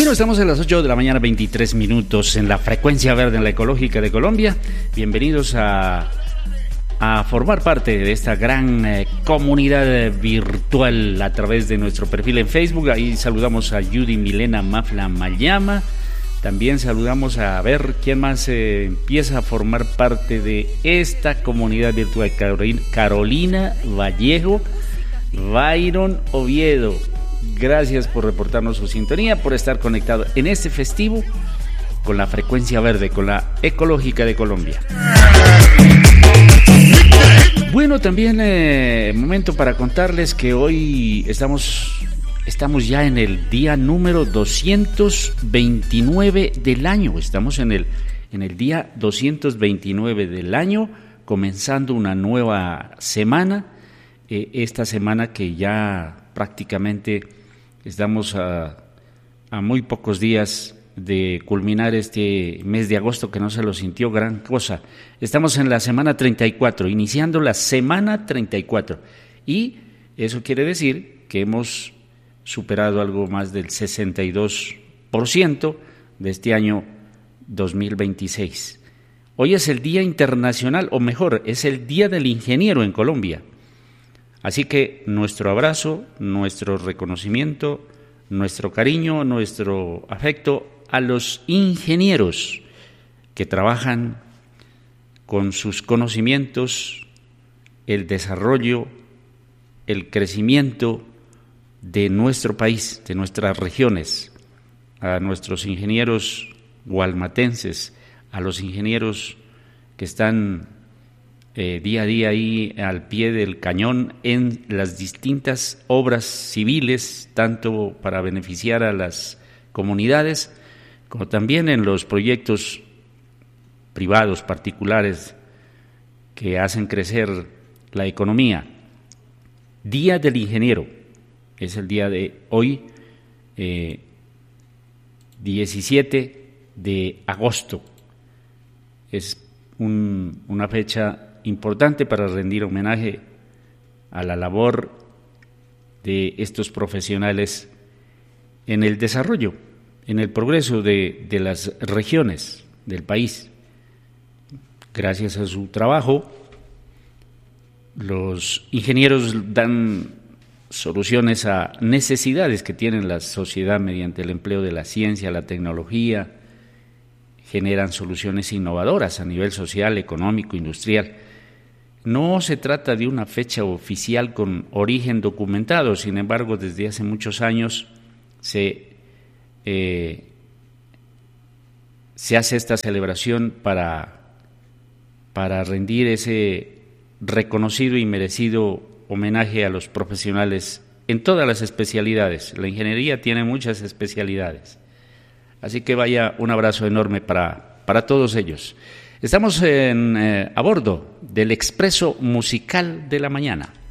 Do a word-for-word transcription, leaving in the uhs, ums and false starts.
Bueno, estamos a las ocho de la mañana, veintitrés minutos en la frecuencia verde en la ecológica de Colombia. Bienvenidos a, a formar parte de esta gran eh, comunidad virtual a través de nuestro perfil en Facebook. Ahí saludamos a Judy Milena Mafla Mayama. También saludamos a ver quién más eh, empieza a formar parte de esta comunidad virtual. Carolina Vallejo, Byron Oviedo. Gracias por reportarnos su sintonía, por estar conectado en este festivo con la frecuencia verde, con la ecológica de Colombia. Bueno, también eh, momento para contarles que hoy estamos, estamos ya en el día número doscientos veintinueve del año. Estamos en el, en el día doscientos veintinueve del año, comenzando una nueva semana. Eh, esta semana que ya prácticamente estamos a, a muy pocos días de culminar este mes de agosto, que no se lo sintió gran cosa. Estamos en la semana treinta y cuatro, iniciando la semana treinta y cuatro, y eso quiere decir que hemos superado algo más del sesenta y dos por ciento de este año dos mil veintiséis. Hoy es el Día Internacional, o mejor, es el Día del Ingeniero en Colombia. Así que nuestro abrazo, nuestro reconocimiento, nuestro cariño, nuestro afecto a los ingenieros que trabajan con sus conocimientos, el desarrollo, el crecimiento de nuestro país, de nuestras regiones, a nuestros ingenieros gualmatenses, a los ingenieros que están Eh, día a día ahí al pie del cañón en las distintas obras civiles, tanto para beneficiar a las comunidades como también en los proyectos privados, particulares, que hacen crecer la economía. Día del Ingeniero es el día de hoy, eh, diecisiete de agosto. Es un, una fecha importante para rendir homenaje a la labor de estos profesionales en el desarrollo, en el progreso de, de las regiones del país. Gracias a su trabajo, los ingenieros dan soluciones a necesidades que tiene la sociedad mediante el empleo de la ciencia, la tecnología, generan soluciones innovadoras a nivel social, económico, industrial. No se trata de una fecha oficial con origen documentado, sin embargo, desde hace muchos años se, eh, se hace esta celebración para, para rendir ese reconocido y merecido homenaje a los profesionales en todas las especialidades. La ingeniería tiene muchas especialidades, así que vaya un abrazo enorme para, para todos ellos. Estamos en, eh, a bordo del Expreso Musical de la Mañana.